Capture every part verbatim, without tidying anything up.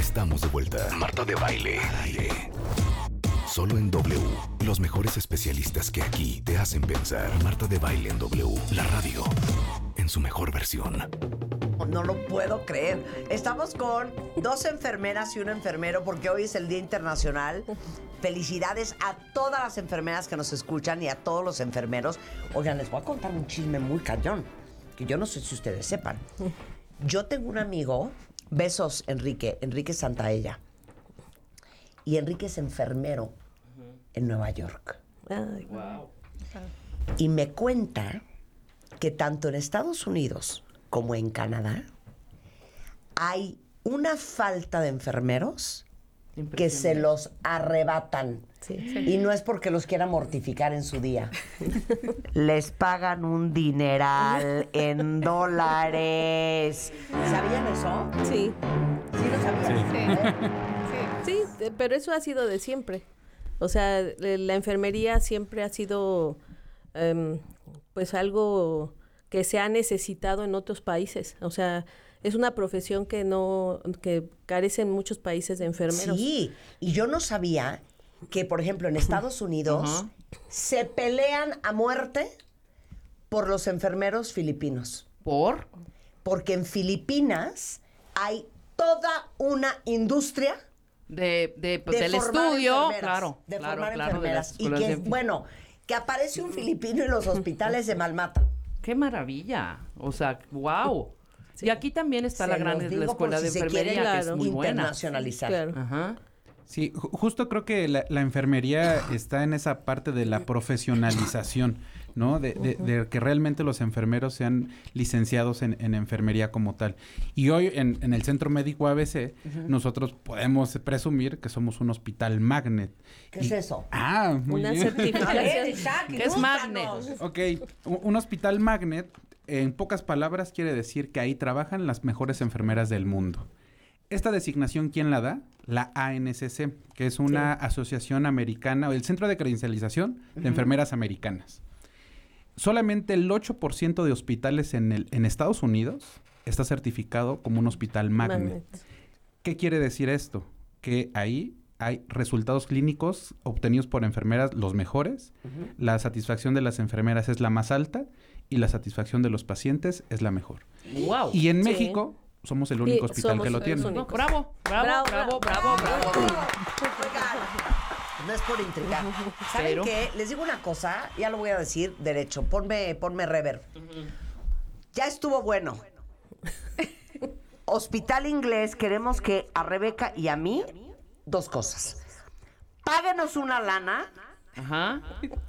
Estamos de vuelta. Marta de Baile. Al aire. Solo en W. Los mejores especialistas que aquí te hacen pensar. Marta de Baile en W. La radio. En su mejor versión. No lo puedo creer. Estamos con dos enfermeras y un enfermero porque hoy es el Día Internacional. Felicidades a todas las enfermeras que nos escuchan y a todos los enfermeros. Oigan, les voy a contar un chisme muy cañón, que yo no sé si ustedes sepan. Yo tengo un amigo, besos Enrique, Enrique Santaella. Y Enrique es enfermero en Nueva York. Ay, Wow. Y me cuenta que tanto en Estados Unidos como en Canadá hay una falta de enfermeros que se los arrebatan. sí. Y no es porque los quiera mortificar en su día. Les pagan un dineral en dólares. ¿Sabían eso? Sí, Sí lo sabían. ¿Eh? sí, eh, pero eso ha sido de siempre. O sea, eh, la enfermería siempre ha sido em, pues algo que se ha necesitado en otros países. O sea, es una profesión que no, que carecen muchos países de enfermeros. Sí, y yo no sabía que, por ejemplo, en Estados Unidos Ajá. se pelean a muerte por los enfermeros filipinos. ¿Por? Porque en Filipinas hay toda una industria De, de, pues, de del formar estudio, enfermeras, claro. de claro, formar claro, de las enfermeras. Y escuelas que, de- bueno, que aparece un filipino y los hospitales se malmatan. ¡Qué maravilla! O sea, wow. Y aquí también está Se la gran los la digo escuela por de si se enfermería, quieren, que es claro, muy buena. internacionalizar. Claro. Ajá. Sí, ju- justo creo que la, la enfermería está en esa parte de la profesionalización, ¿no? De, de- de que realmente los enfermeros sean licenciados en, en enfermería como tal. Y hoy en, en el Centro Médico A B C, nosotros podemos presumir que somos un hospital magnet. ¿Qué es eso? Ah, muy Una bien. certificación. ¿Qué es magnet? Ok, un, un hospital magnet, en pocas palabras, quiere decir que ahí trabajan las mejores enfermeras del mundo. Esta designación, ¿quién la da? La A N S C, que es una asociación americana, o el Centro de Credencialización de Enfermeras Americanas. Solamente el ocho por ciento de hospitales en, el, en Estados Unidos está certificado como un hospital magnet. Magnet. ¿Qué quiere decir esto? Que ahí hay resultados clínicos obtenidos por enfermeras los mejores, la satisfacción de las enfermeras es la más alta y la satisfacción de los pacientes es la mejor. Wow. Y en Sí. México somos el único Sí, hospital somos que lo los tiene. únicos. Bravo, bravo, bravo, Bravo, bravo, bravo, bravo. Oigan, no es por intrigar. ¿Saben Pero- qué? Les digo una cosa, ya lo voy a decir derecho. Ponme, ponme rever. Ya estuvo bueno. Hospital Inglés, queremos que a Rebeca y a mí, dos cosas. Páguenos una lana Ajá.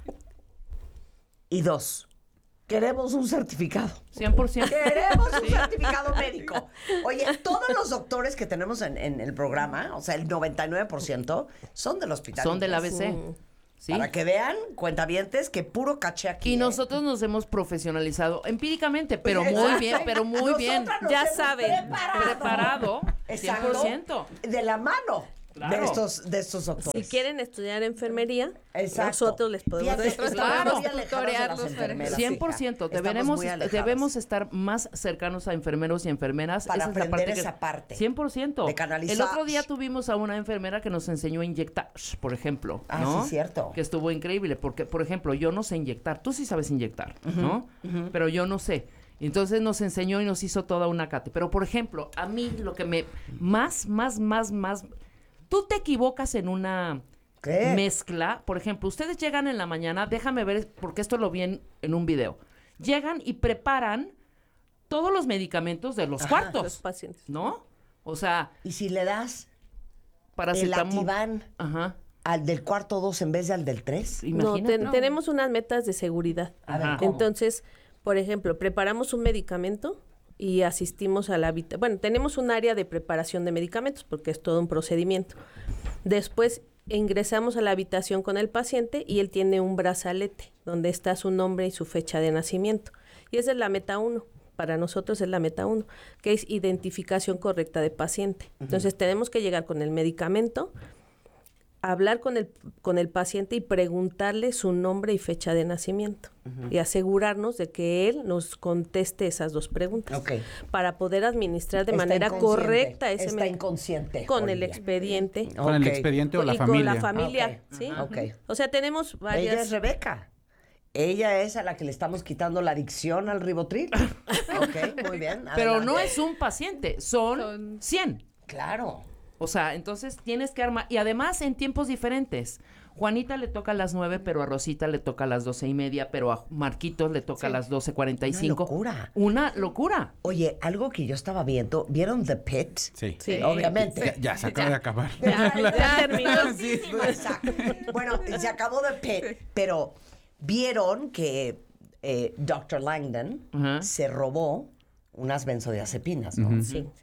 y dos, queremos un certificado. cien por ciento. Queremos un certificado médico. Oye, todos los doctores que tenemos en, en el programa, o sea, el noventa y nueve por ciento, son del hospital. Son del Inglés. A B C. ¿Sí? Para que vean, cuentavientes, que puro caché aquí. Y ¿eh? nosotros nos hemos profesionalizado empíricamente, pero Pues, muy exacto. bien, pero muy bien. Nosotras nos Ya hemos saben. Preparado, Preparado, cien Exacto, por ciento. de la mano Claro. de estos, de estos doctores. Si quieren estudiar enfermería, Exacto. nosotros les podemos Fíjate, dar- estamos Claro. muy alejados de las Tutorearlos, enfermeras, cien por hija. ciento. Estamos Deberemos, muy alejadas. debemos estar más cercanos a enfermeros y enfermeras. Para Esa es la aprender parte que- esa parte. cien por ciento. De canalizar. El otro día tuvimos a una enfermera que nos enseñó a inyectar, por ejemplo. Ah, ¿no? sí, cierto. Que estuvo increíble. Porque, por ejemplo, yo no sé inyectar. Tú sí sabes inyectar, ¿no? Pero yo no sé. Entonces nos enseñó y nos hizo toda una cátedra. Pero, por ejemplo, a mí lo que me... Más, más, más, más... Tú te equivocas en una... ¿Qué? mezcla. Por ejemplo, ustedes llegan en la mañana, déjame ver, porque esto lo vi en, en un video. Llegan y preparan todos los medicamentos de los Ajá. cuartos, los pacientes. ¿no? O sea, Y si le das el paracetamol. Ativan Ajá. al del cuarto dos en vez de al del tres. No, Imagínate. ten- tenemos unas metas de seguridad. A ver, Ajá. ¿cómo? Entonces, por ejemplo, preparamos un medicamento y asistimos a la habitación. Bueno, tenemos un área de preparación de medicamentos porque es todo un procedimiento. Después ingresamos a la habitación con el paciente y él tiene un brazalete donde está su nombre y su fecha de nacimiento. Y esa es la meta uno. Para nosotros es la meta uno, que es identificación correcta de paciente. Entonces tenemos que llegar con el medicamento hablar con el, con el paciente y preguntarle su nombre y fecha de nacimiento. Uh-huh. Y asegurarnos de que él nos conteste esas dos preguntas. Okay. Para poder administrar de Está manera correcta ese Está med- inconsciente. Con Olivia. el expediente. Con Okay. el expediente o la y familia. con la familia, Okay. ¿sí? Ajá. Okay. O sea, tenemos varias... Ella es Rebeca. Ella es a la que le estamos quitando la adicción al Ribotril. Ok, muy bien. Pero adelante. no es un paciente, son, Son- cien. Claro. O sea, entonces tienes que armar, y además en tiempos diferentes. Juanita le toca a las nueve, pero a Rosita le toca a las doce y media, pero a Marquitos le toca Sí. a las doce cuarenta y cinco. Una locura. Una locura. Oye, algo que yo estaba viendo, ¿vieron The Pit? Sí. Sí. Obviamente. Ya, ya se acaba de acabar. Ya, ya terminó. Sí, exacto. Bueno, se acabó The Pit, pero vieron que eh, doctor Langdon Ajá. se robó unas benzodiazepinas, ¿no? Ujú. Sí.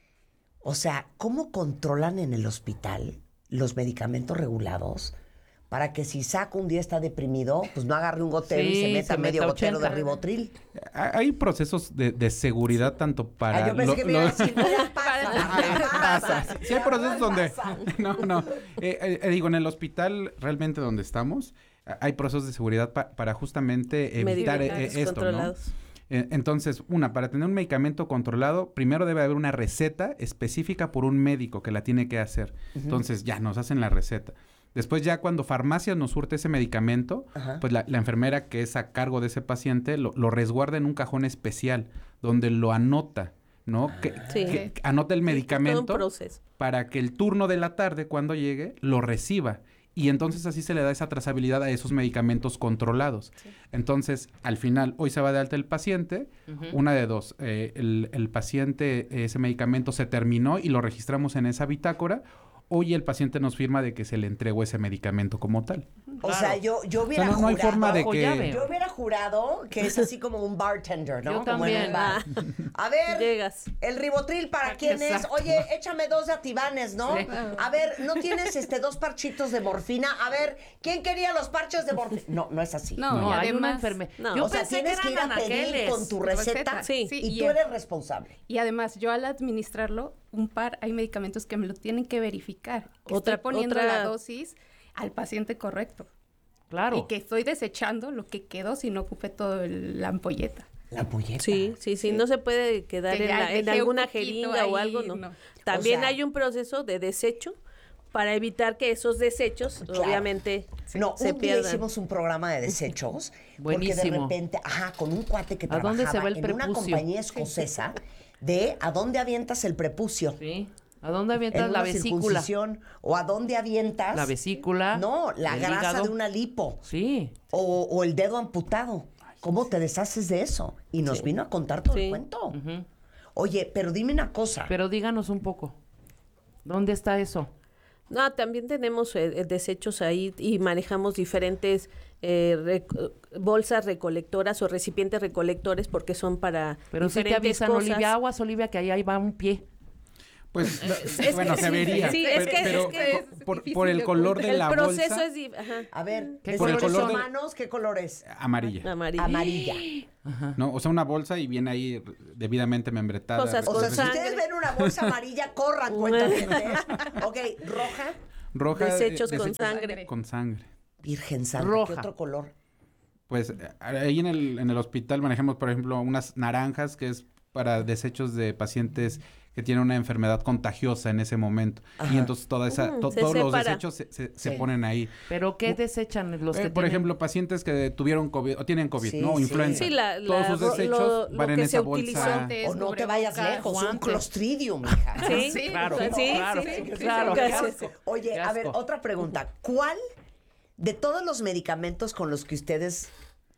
O sea, ¿cómo controlan en el hospital los medicamentos regulados para que si Saco un día está deprimido, pues no agarre un gotero y Sí, se meta se medio meta gotero de ochenta. Ribotril? Hay procesos de, de seguridad tanto para... Ah, yo pensé lo- que me iba a lo- decir, "Mira, pasa, Ah, pasa. Sí hay procesos donde... pasa". No, no. Eh, eh, eh, digo, en el hospital realmente donde estamos, a- hay procesos de seguridad pa- para justamente evitar eh, Medicamentos eh, esto, ¿no? controlados. Eh, Entonces, una, para tener un medicamento controlado, primero debe haber una receta específica por un médico que la tiene que hacer. Entonces, ya nos hacen la receta. Después, ya cuando farmacias nos surte ese medicamento, Ajá. pues la, la enfermera que es a cargo de ese paciente lo, lo resguarda en un cajón especial donde lo anota, ¿no? Que, Sí. que- que anota el Todo un medicamento proceso. para que el turno de la tarde, cuando llegue, lo reciba. Y entonces así se le da esa trazabilidad a esos medicamentos controlados. Entonces, al final, hoy se va de alta el paciente, una de dos, eh, el, el paciente, ese medicamento se terminó y lo registramos en esa bitácora, hoy el paciente nos firma de que se le entregó ese medicamento como tal. O sea, yo, yo O hubiera sea, no, no hay jurado... forma de Bajo que... llave. Yo hubiera jurado que es así como un bartender, ¿no? Yo Como en también. un bar. A ver, Llegas. el Ribotril, ¿para quién es? Exacto. Oye, échame dos de Ativanes, ¿no? Sí. A ver, ¿no tienes este dos parchitos de morfina? A ver, ¿quién quería los parches de morfina? No, no es así. No, No, y hay una además- enfermedad. No. Yo O sea, pensé que tienes que ir eran a pedir anaqueles. con tu receta, receta. Sí. y y tú ya. eres responsable. Y además, yo al administrarlo, un par, hay medicamentos que me lo tienen que verificar. Que Otra- estoy poniendo otra- la dosis al paciente correcto. Claro. Y que estoy desechando lo que quedó si no ocupé todo el- la ampolleta. La polleta. Sí, sí, sí, no se puede quedar Que en, ya la- en dejé un alguna poquito jeringa o ahí, algo, ¿no? no. También O sea- hay un proceso de desecho para evitar que esos desechos, Claro. obviamente, No, se un día pierdan. hicimos un programa de desechos. Porque de Buenísimo. repente, ajá, con un cuate que ¿A dónde trabajaba se va el en una prepucio? compañía escocesa de ¿a dónde avientas el prepucio? Sí. ¿A dónde En avientas una la vesícula? circuncisión. ¿O a dónde avientas? La vesícula. No, la el grasa hígado. de una lipo. Sí. O, o el dedo amputado. ¿Cómo te deshaces de eso? Y nos vino a contar todo el Sí. cuento. Ujú. Oye, pero dime una cosa. Pero díganos un poco. ¿Dónde está eso? No, también tenemos eh, eh, desechos ahí y manejamos diferentes eh, rec- bolsas recolectoras o recipientes recolectores porque son para Pero si te diferentes avisan, cosas. Olivia, aguas, Olivia, que ahí, ahí va un pie. Pues, es bueno, que se sí, vería. sí, pero es que- pero es que por- es por, difícil por el de color de ocultar. la El proceso bolsa es... di- ajá, A ver, ¿Qué ¿de por el colores color de- humanos qué color es? amarilla. amarillo. Amarilla. ¿No? O sea, una bolsa y viene ahí debidamente membretada. Cosas O sea, con si sangre. ustedes ven una bolsa amarilla, corran, cuentavientes. Ok, roja, Roja. Desechos eh, con desechos sangre. Con sangre. virgen santa. Roja. ¿Qué otro color? Pues eh, ahí en el, en el hospital manejamos, por ejemplo, unas naranjas, que es para desechos de pacientes que tienen una enfermedad contagiosa en ese momento. Ajá. Y entonces toda esa, Mm, to- se todos los separa. desechos se, se- se Sí. ponen ahí. ¿Pero qué desechan los Eh, que por tienen? ejemplo, pacientes que tuvieron COVID o tienen COVID, Sí, ¿no? O sí. influenza. Sí, la- Todos la- sus lo- desechos lo- lo van en que esa se bolsa. utilizó. Guantes, O no te vayas cubrebocas, lejos, un guantes. clostridium, mija. Sí, Sí, Claro, sí, claro, sí, sí, claro. sí, Qué sí. asco. Oye, Qué a ver, asco. otra pregunta. ¿Cuál de todos los medicamentos con los que ustedes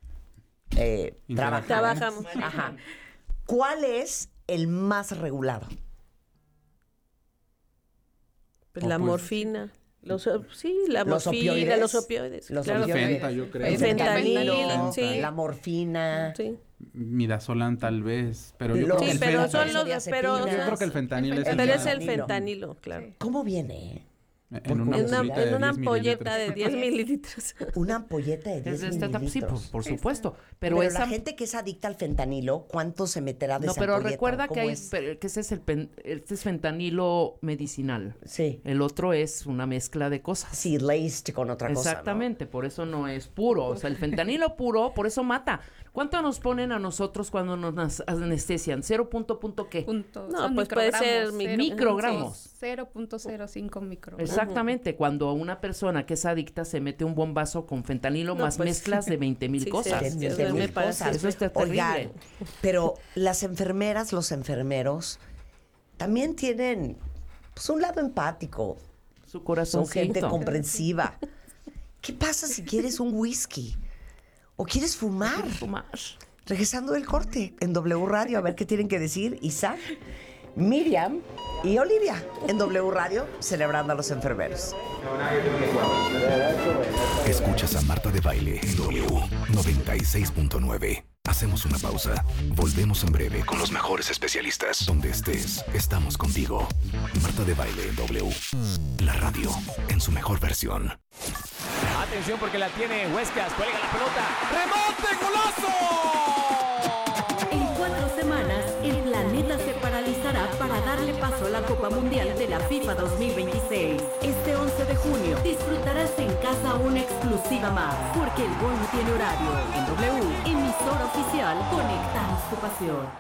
eh, Interactúan. trabajan, Trabajamos. ajá, cuál es el más regulado? Pues O la pues- morfina. Los, op- sí, la Los morfina, opioides. los opioides. Los claro. opioides. Fenta, yo creo. El fentanilo, fentanilo, sí. la morfina. Sí. Midazolam tal vez, pero yo Los- creo que Sí, el pero fenta- son los... Pero, o yo sea, creo que el fentanil es el pero más- es el fentanilo. fentanilo, claro. ¿Cómo viene? En una, En una, bolsita de en una diez ampolleta de mililitros. diez mililitros. Una ampolleta de diez Desde esta etapa, sí, por, mililitros. por supuesto. Pero, Pero esa... la gente que es adicta al fentanilo, ¿cuánto se meterá de No, esa pero ampolleta? recuerda que ¿Cómo hay, es? pero que ese es el pen- este es fentanilo medicinal. Sí. El otro es una mezcla de cosas. Sí, laced con otra cosa, Exactamente, por eso no es puro. O sea, el fentanilo puro, por eso mata. ¿Cuánto nos ponen a nosotros cuando nos nas- anestesian? ¿Cero punto punto qué? Punto, No, son pues puede ser microgramos, mi- cero- microgramos. sí, cero punto cero cinco microgramos. Exactamente, cuando una persona que es adicta se mete un bombazo con fentanilo No, más pues, mezclas de veinte mil sí, cosas. De- sí, de- eso de me mil parece- cosas. Eso está terrible. Oigan, pero las enfermeras, los enfermeros, también tienen pues, un lado empático. Su Son corazoncito. gente comprensiva. ¿Qué pasa si quieres un whisky? ¿O quieres fumar? Fumar. Regresando del corte en W Radio, a ver qué tienen que decir Isaac, Miriam y Olivia en W Radio, celebrando a los enfermeros. Escuchas a Marta de Baile en W noventa y seis punto nueve. Hacemos una pausa. Volvemos en breve con los mejores especialistas. Donde estés, estamos contigo. Marta de Baile en W. La radio en su mejor versión. Atención porque la tiene Huescas, cuelga la pelota. ¡Remate, golazo! En cuatro semanas, el planeta se paralizará para darle paso a la Copa Mundial de la FIFA dos mil veintiséis. Este once de junio disfrutarás en casa una exclusiva más, porque el gol no tiene horario. En W, emisora oficial, conectamos tu pasión.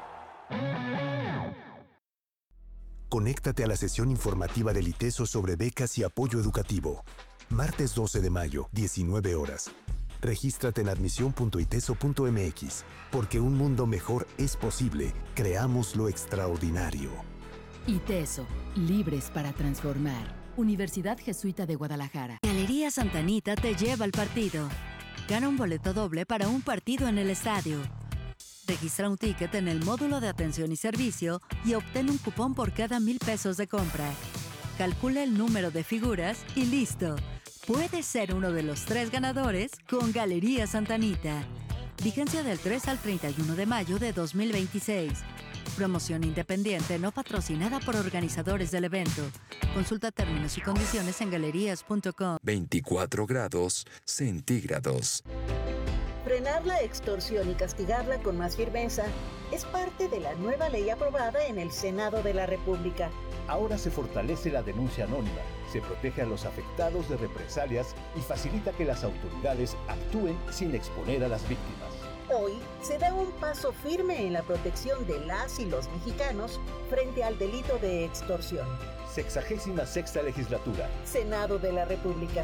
Conéctate a la sesión informativa del ITESO sobre becas y apoyo educativo. Martes doce de mayo, diecinueve horas. Regístrate en admisión punto iteso punto m x, porque un mundo mejor es posible. Creamos lo extraordinario. ITESO, libres para transformar. Universidad Jesuita de Guadalajara. Galería Santa Anita te lleva al partido. Gana un boleto doble para un partido en el estadio. Registra un ticket en el módulo de atención y servicio y obtén un cupón por cada mil pesos de compra. Calcula el número de figuras y listo. Puedes ser uno de los tres ganadores con Galería Santa Anita. Vigencia del tres al treinta y uno de mayo de dos mil veintiséis. Promoción independiente no patrocinada por organizadores del evento. Consulta términos y condiciones en galerías punto com. veinticuatro grados centígrados. Frenar la extorsión y castigarla con más firmeza es parte de la nueva ley aprobada en el Senado de la República. Ahora se fortalece la denuncia anónima, se protege a los afectados de represalias y facilita que las autoridades actúen sin exponer a las víctimas. Hoy se da un paso firme en la protección de las y los mexicanos frente al delito de extorsión. Sexagésima sexta legislatura. Senado de la República.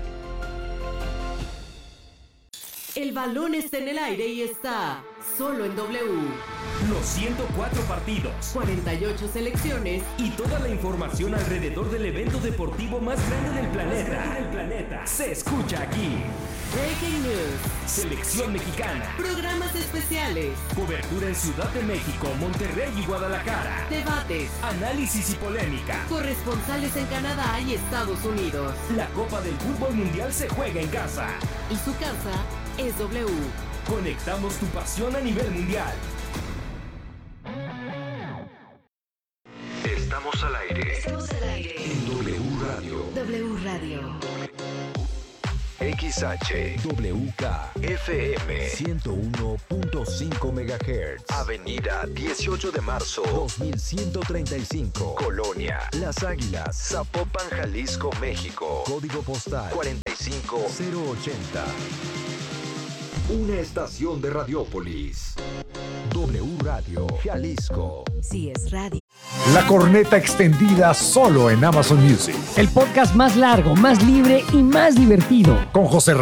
El balón está en el aire y está solo en W. Los ciento cuatro partidos, cuarenta y ocho selecciones y toda la información alrededor del evento deportivo más grande del planeta. Del planeta. Se escucha aquí. Breaking News. Selección mexicana. Programas especiales. Cobertura en Ciudad de México, Monterrey y Guadalajara. Debates. Análisis y polémica. Corresponsales en Canadá y Estados Unidos. La Copa del Fútbol Mundial se juega en casa. Y su casa es W. Conectamos tu pasión a nivel mundial. Estamos al aire. Estamos al aire. En W Radio. W Radio. X H W K F M ciento uno punto cinco megahertz. Avenida dieciocho de marzo dos mil ciento treinta y cinco. Colonia Las Águilas. Zapopan, Jalisco, México. Código postal cuarenta y cinco cero ochenta. Una estación de Radiópolis. W Radio Jalisco. Sí es radio. La corneta extendida solo en Amazon Music. El podcast más largo, más libre y más divertido. Con José